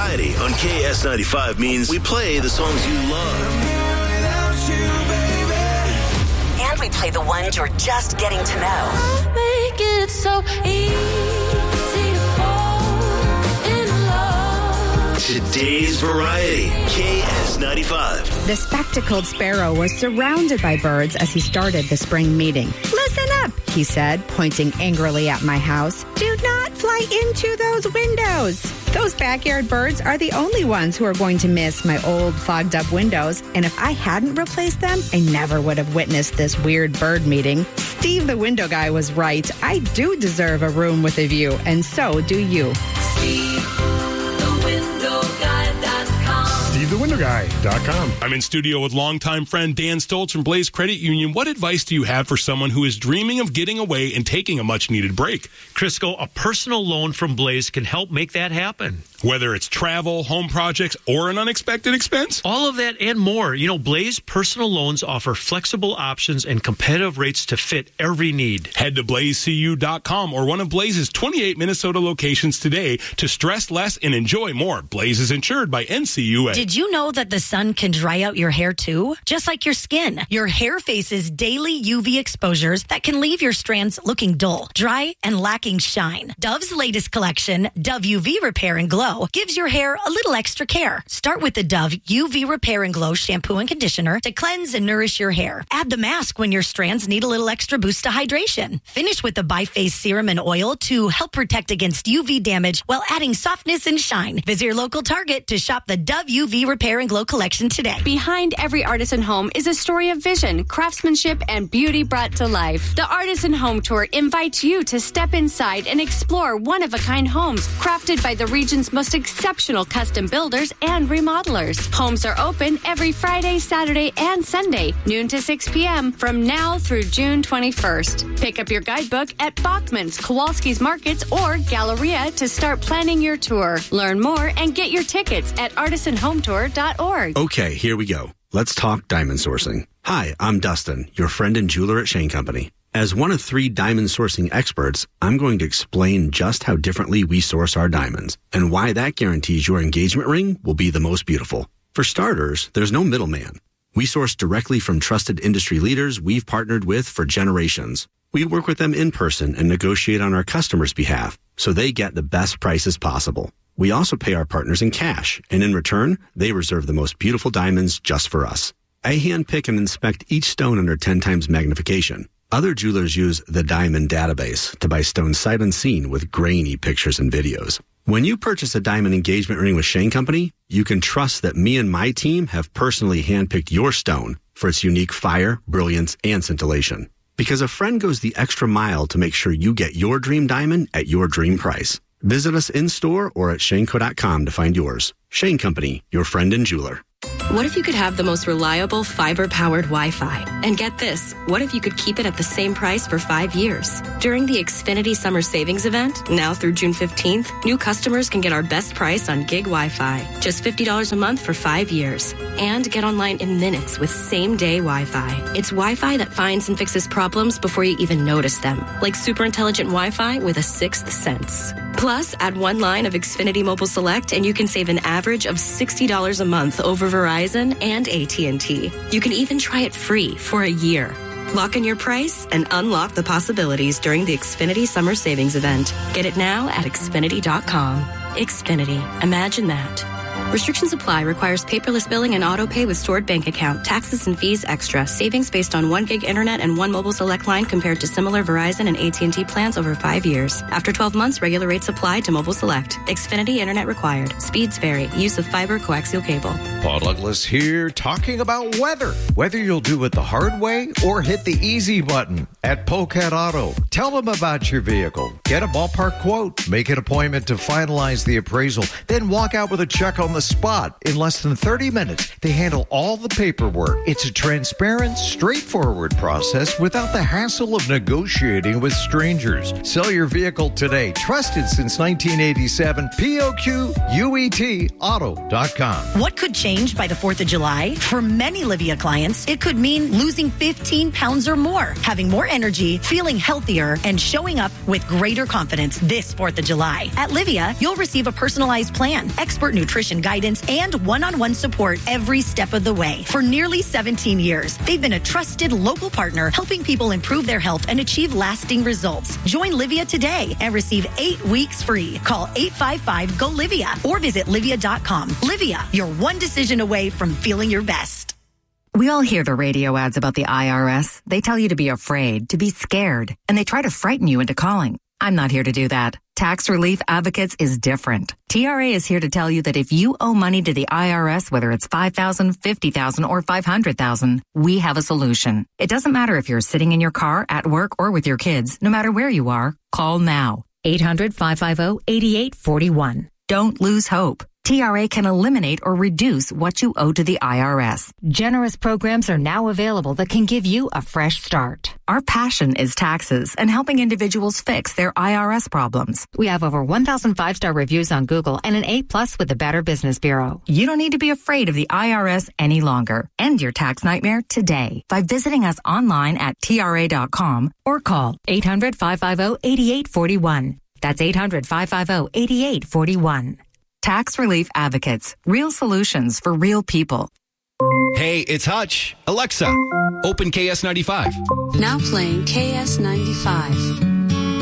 variety on KS95 means we play the songs you love. And we play the ones you're just getting to know. Make it so easy to fall in love. Today's variety, KS95. The spectacled sparrow was surrounded by birds as he started the spring meeting. Listen up, he said, pointing angrily at my house. Do not fly into those windows. Those backyard birds are the only ones who are going to miss my old fogged up windows. And if I hadn't replaced them, I never would have witnessed this weird bird meeting. Steve the window guy was right. I do deserve a room with a view, and so do you. SteveTheWindowGuy.com. I'm in studio with longtime friend Dan Stoltz from Blaze Credit Union. What advice do you have for someone who is dreaming of getting away and taking a much-needed break? Crisco, a personal loan from Blaze can help make that happen. Whether it's travel, home projects, or an unexpected expense? All of that and more. You know, Blaze personal loans offer flexible options and competitive rates to fit every need. Head to blazecu.com or one of Blaze's 28 Minnesota locations today to stress less and enjoy more. Blaze is insured by NCUA. Did you know that the sun can dry out your hair too? Just like your skin. Your hair faces daily UV exposures that can leave your strands looking dull, dry, and lacking shine. Dove's latest collection, Dove UV Repair and Glow, gives your hair a little extra care. Start with the Dove UV Repair and Glow shampoo and conditioner to cleanse and nourish your hair. Add the mask when your strands need a little extra boost to hydration. Finish with the Biface serum and oil to help protect against UV damage while adding softness and shine. Visit your local Target to shop the Dove UV Repair and Glow collection today. Behind every artisan home is a story of vision, craftsmanship, and beauty brought to life. The Artisan Home Tour invites you to step inside and explore one-of-a-kind homes crafted by the region's most exceptional custom builders and remodelers. Homes are open every Friday, Saturday, and Sunday, noon to 6 p.m. from now through June 21st. Pick up your guidebook at Bachman's, Kowalski's Markets, or Galleria to start planning your tour. Learn more and get your tickets at artisanhometour.org. Okay, here we go. Let's talk diamond sourcing. Hi, I'm Dustin, your friend and jeweler at Shane Company. As one of 3 diamond sourcing experts, I'm going to explain just how differently we source our diamonds and why that guarantees your engagement ring will be the most beautiful. For starters, there's no middleman. We source directly from trusted industry leaders we've partnered with for generations. We work with them in person and negotiate on our customers' behalf so they get the best prices possible. We also pay our partners in cash, and in return, they reserve the most beautiful diamonds just for us. I handpick and inspect each stone under 10 times magnification. Other jewelers use the Diamond Database to buy stones sight unseen with grainy pictures and videos. When you purchase a diamond engagement ring with Shane Company, you can trust that me and my team have personally handpicked your stone for its unique fire, brilliance, and scintillation. Because a friend goes the extra mile to make sure you get your dream diamond at your dream price. Visit us in-store or at shaneco.com to find yours. Shane Company, your friend and jeweler. What if you could have the most reliable fiber-powered Wi-Fi? And get this, what if you could keep it at the same price for 5 years? During the Xfinity Summer Savings Event, now through June 15th, new customers can get our best price on gig Wi-Fi. Just $50 a month for 5 years. And get online in minutes with same-day Wi-Fi. It's Wi-Fi that finds and fixes problems before you even notice them. Like super intelligent Wi-Fi with a sixth sense. Plus, add 1 line of Xfinity Mobile Select and you can save an average of $60 a month over Verizon and AT&T. You can even try it free for a year. Lock in your price and unlock the possibilities during the Xfinity Summer Savings Event. Get it now at Xfinity.com. Xfinity. Imagine that. Restrictions apply. Requires paperless billing and auto pay with stored bank account. Taxes and fees extra. Savings based on 1 gig internet and 1 mobile select line compared to similar Verizon and AT&T plans over 5 years. After 12 months, regular rates apply to mobile select. Xfinity internet required. Speeds vary. Use of fiber coaxial cable. Paul Douglas here, talking about weather. Whether you'll do it the hard way or hit the easy button at Pocat Auto. Tell them about your vehicle. Get a ballpark quote. Make an appointment to finalize the appraisal. Then walk out with a check on the spot. In less than 30 minutes, they handle all the paperwork. It's a transparent, straightforward process without the hassle of negotiating with strangers. Sell your vehicle today. Trusted since 1987. POQUETauto.com. What could change by the 4th of July? For many Livea clients, it could mean losing 15 pounds or more, having more energy, feeling healthier, and showing up with greater confidence this 4th of July. At Livia, you'll receive a personalized plan, expert nutrition guidance, and one-on-one support every step of the way. For nearly 17 years, they've been a trusted local partner helping people improve their health and achieve lasting results. Join Livia today and receive 8 weeks free. Call 855-GO-LIVIA or visit Livia.com. Livia, you're one decision away from feeling your best. We all hear the radio ads about the IRS. They tell you to be afraid, to be scared, and they try to frighten you into calling. I'm not here to do that. Tax Relief Advocates is different. TRA is here to tell you that if you owe money to the IRS, whether it's $5,000, $50,000, or $500,000, we have a solution. It doesn't matter if you're sitting in your car, at work, or with your kids. No matter where you are, call now. 800-550-8841. Don't lose hope. TRA can eliminate or reduce what you owe to the IRS. Generous programs are now available that can give you a fresh start. Our passion is taxes and helping individuals fix their IRS problems. We have over 1,000 5-star reviews on Google and an A+ with the Better Business Bureau. You don't need to be afraid of the IRS any longer. End your tax nightmare today by visiting us online at TRA.com or call 800-550-8841. That's 800-550-8841. Tax Relief Advocates. Real solutions for real people. Hey, it's Hutch. Alexa, open KS95. Now playing KS95.